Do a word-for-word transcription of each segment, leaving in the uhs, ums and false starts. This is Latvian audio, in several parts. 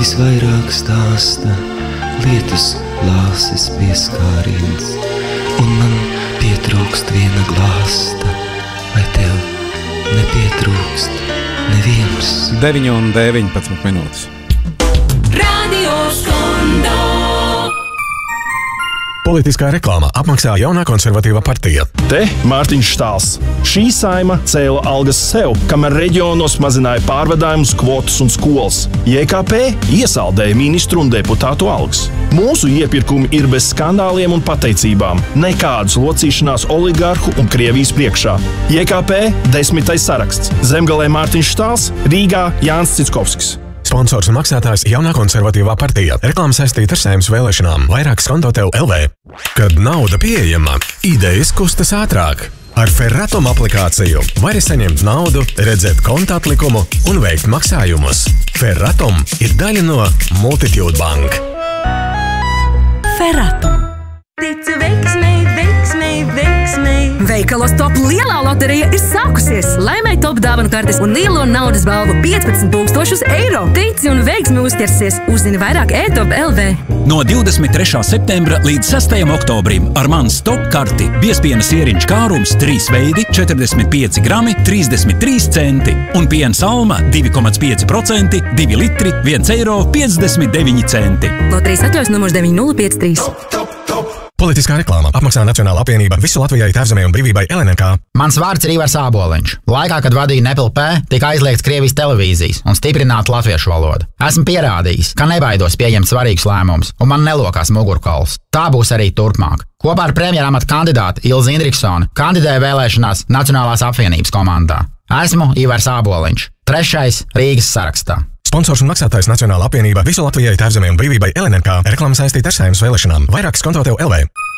visvairāk stāsta lietus lāses pieskāriens, un man pietrūkst viena glāsta, vai tev nepietrūkst neviens? deviņi un deviņpadsmit minūtes. Radio Skondo. Politiskā reklāmā apmaksā jaunā konservatīvā partija. Te Mārtiņš Štāls. Šī saima cēla algas sev, kamēr reģionos mazināja pārvadājumus, kvotas un skolas. J K P iesaldēja ministru un deputātu algas. Mūsu iepirkumi ir bez skandāliem un pateicībām. Nekādas locīšanās oligarhu un Krievijas priekšā. J K P desmitais saraksts. Zemgalē Mārtiņš Štāls, Rīgā Jānis Cickovskis. Sponsors un maksātājs jaunā konservatīvā partija. Reklāma saistīta ar Saeimas vēlēšanām. Vairāk Skondo tev L V. Kad nauda pieejama, idejas kustas ātrāk. Ar Ferratom aplikāciju vari saņemt naudu, redzēt konta atlikumu un veikt maksājumus. Ferratom ir daļa no Multitude Bank. Ferratom. Tici veiksmei, veiksmei, veiksmei. Veikalos Top lielā loterija ir sākusies. Laimēji Top dāvanu kartes un lielo naudas balvu piecpadsmit tūkstošus eiro. Tici un veiksmi uzķersies. Uzzini vairāk e top L V. No divdesmit trešā septembra līdz sestajam oktobrim ar mans Top karti biezpienas ieriņš kārums trīs veidi, četrdesmit pieci grami, trīsdesmit trīs centi. Un piena salma divi komats pieci procenti, divi litri, viens eiro piecdesmit deviņi centi. Loterijas atļaujas numurs deviņi nulle pieci trīs. Politiskā reklāma apmaksā Nacionālā apvienība Visu Latvijai, Tēvzemei un brīvībai L N K. Mans vārds ir Ivars Āboliņš. Laikā, kad vadīju Nepal P, tika aizliegts Krievijas televīzijas un stiprināta latviešu valoda. Esmu pierādījis, ka nebaidos pieņemt svarīgus lēmumus, un man nelokās mugurkauls. Tā būs arī turpmāk. Kopā ar premjeramata kandidātu Ilzi Indriksoni kandidēju vēlēšanās Nacionālās apvienības komandā. Esmu Ivars Āboliņš, trešais Rīgas sarakstā. Sponsors un maksātājs Nacionālā apvienība Visu Latvijai, Tēvzemei un brīvībai L N K. Reklāma saistīta ar Saeimas vēlēšanām. Vairāk Skondo tev L V.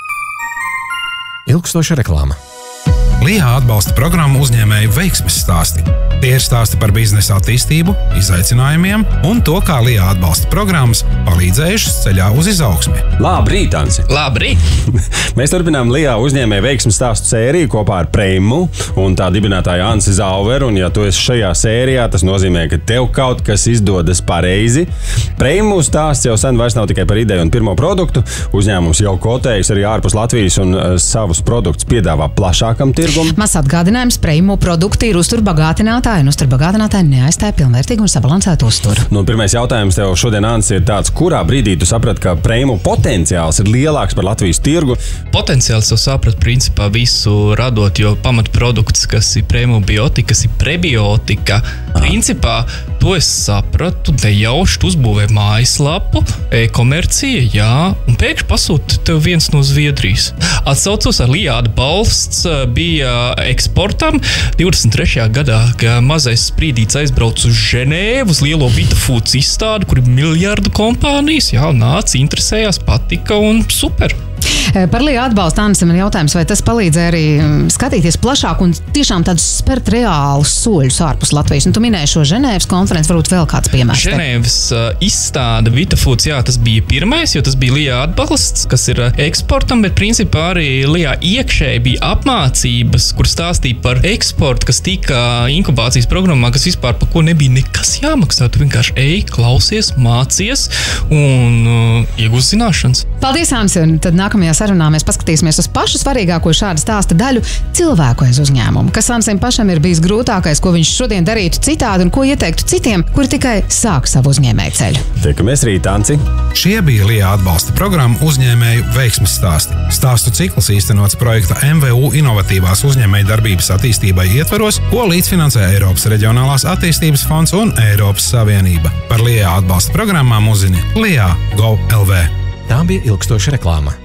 Ilgstoša reklāma. Lijā atbalsta programmu uzņēmēju veiksmes stāsti. Tie ir stāsti par biznesa attīstību, izaicinājumiem un to, kā Lijā atbalsta programmas palīdzējušas ceļā uz izaugsmi. Labrīt, Anci! Labrīt! Mēs turpinām Lijā uzņēmēju veiksmes stāstu sēriju kopā ar Preimu un tā dibinātāju Anci Zauveru, un ja tu esi šajā sērijā, tas nozīmē, ka tev kaut kas izdodas pareizi. Preimu stāsts jau sen vairs nav tikai par ideju un pirmo produktu. Uzņēmums jau kotējas arī ārpus Latvijas un uh, savus produktus piedāvā plašākam tirgum. Mazs atgādinājums, Preimu produkti ir uzturbagātinātāji, un uzturbagātinātāji neaizstāja pilnvērtīgu un sabalansētu uzturu. Nu, pirmais jautājums tev šodien, Anci, ir tāds, kurā brīdī tu saprati, ka Preimu potenciāls ir lielāks par Latvijas tirgu? Potenciāls jau saprat principā visu radot, jo pamatprodukts, kas ir Preimu biotika, kas ir prebiotika, principā to es sapratu, nejauši uzbūvēju mājaslapu, e-komercija, jā, un pēkšņi pasūta tev viens no Zviedrijas. Atsaucos ar Lijā atbalsts bija eksportam. divdesmit trešajā gadā, ka mazais sprīdīts aizbrauc uz Ženēvu, uz lielo Vitafoods izstādi, kur ir miljardu kompānijas, jā, nāca, interesējās, patika un super. Par Lijā atbalstu, Ansim, ir jautājums, vai tas palīdzēja arī skatīties plašāk un tiešām tādus spērt reālus soļus ārpus Latvijas. Un tu minēji šo Ženēvas konferenci, varbūt vēl kāds piemērs. Ženēvas uh, izstāde Vitafoods, jā, tas bija pirmais, jo tas bija Lijā atbalsts, kas ir uh, eksportam, bet principā arī Lijā iekšēji bija apmācības, kur stāstīja par eksportu, kas tika inkubācijas programmā, kas vispār par ko nebija nekas jāmaksā. Tu vienkārši ej, klausies, mācies un uh, iegūst zināšanas. Paldies, Ansi, un tad nākamajā sarunā mēs paskatīsimies uz pašu svarīgāko šāda stāsta daļu - cilvēku aiz uzņēmumu. Kas Ansim pašam ir bijis grūtākais, ko viņš šodien darītu citādi un ko ieteiktu citiem, kuri tikai sāk savu uzņēmēju ceļu. Tiekamies rīt, Anci! Šie bija Lijā atbalsta programma uzņēmēju veiksmes stāsti. Stāstu cikls īstenots projekta M V U inovatīvās uzņēmēju darbības attīstībai ietvaros, ko līdzfinansē Eiropas Reģionālās attīstības fonds un Eiropas Savienība. Par Lijā atbalsta programmām uzzini Lijā Go L V. Tā bija ilgstoša reklāma.